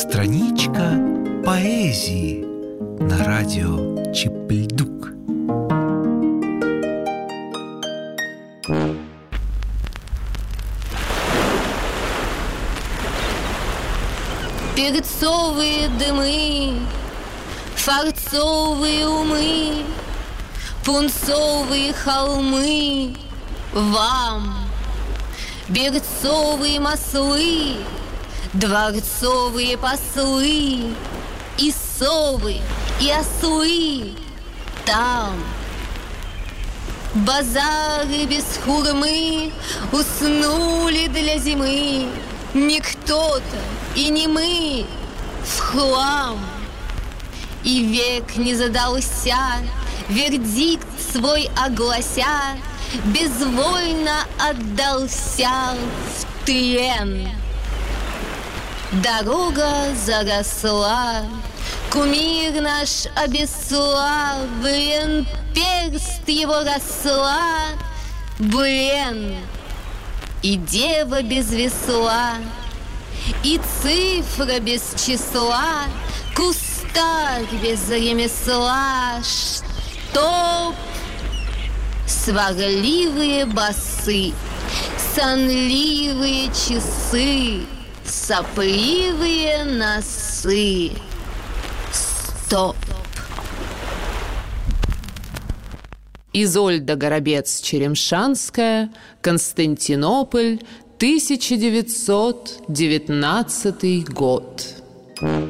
Страничка поэзии на радио Чип-Ль-Дук. Перцовые дымы, фарцовые умы, пунцовые холмы вам, берцовые маслы, дворцовые послы, и совы, и ослы там. Базары без хурмы уснули для зимы, не кто-то и не мы в хлам. И век не задался, вердикт свой оглася, безвольно отдался в тлен. Дорога заросла, кумир наш обесславлен, перст его росла, блен. И дева без весла, и цифра без числа, кустарь без ремесла, чтоб сварливые басы, сонливые часы, сопливые носы. Стоп! Изольда Горобец-Черемшанская, Константинополь, 1919 год.